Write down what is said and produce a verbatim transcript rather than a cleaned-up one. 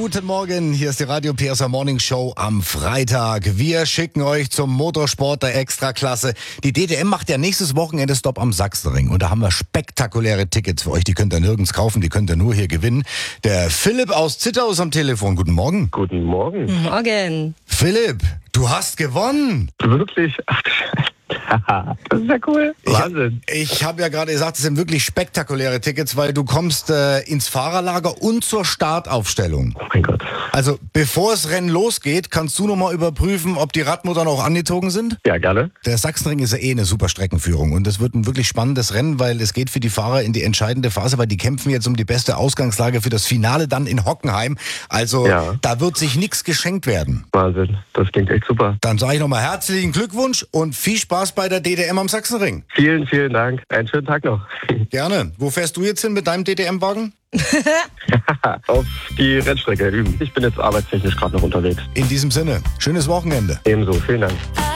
Guten Morgen, hier ist die Radio P S A Morning Show am Freitag. Wir schicken euch zum Motorsport der Extraklasse. Die D D M macht ja nächstes Wochenende Stopp am Sachsenring und da haben wir spektakuläre Tickets für euch. Die könnt ihr nirgends kaufen, die könnt ihr nur hier gewinnen. Der Philipp aus Zittau ist am Telefon. Guten Morgen. Guten Morgen. Guten Morgen. Philipp, du hast gewonnen. Wirklich? Ach du Scheiße. Das ist ja cool. Wahnsinn. Ich, ich habe ja gerade gesagt, es sind wirklich spektakuläre Tickets, weil du kommst äh, ins Fahrerlager und zur Startaufstellung. Oh mein Gott. Also bevor das Rennen losgeht, kannst du nochmal überprüfen, ob die Radmuttern auch angezogen sind? Ja, gerne. Der Sachsenring ist ja eh eine super Streckenführung und es wird ein wirklich spannendes Rennen, weil es geht für die Fahrer in die entscheidende Phase, weil die kämpfen jetzt um die beste Ausgangslage für das Finale dann in Hockenheim. Also Ja. da wird sich nichts geschenkt werden. Wahnsinn. Das klingt echt super. Dann sage ich nochmal herzlichen Glückwunsch und viel Spaß bei der D D M am Sachsenring. Vielen, vielen Dank. Einen schönen Tag noch. Gerne. Wo fährst du jetzt hin mit deinem D D M-Wagen? Auf die Rennstrecke üben. Ich bin jetzt arbeitstechnisch gerade noch unterwegs. In diesem Sinne, schönes Wochenende. Ebenso. Vielen Dank.